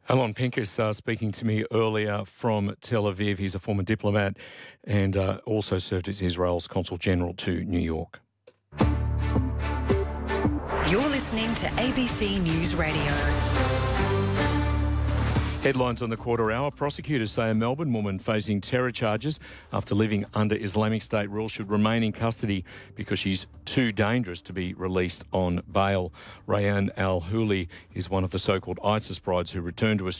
Alon Pincus speaking to me earlier from Tel Aviv. He's a former diplomat and also served as Israel's Consul General to New York. You're listening to ABC News Radio. Headlines on the quarter hour. Prosecutors say a Melbourne woman facing terror charges after living under Islamic State rule should remain in custody because she's too dangerous to be released on bail. Rayan Al-Huli is one of the so-called ISIS brides who returned to Australia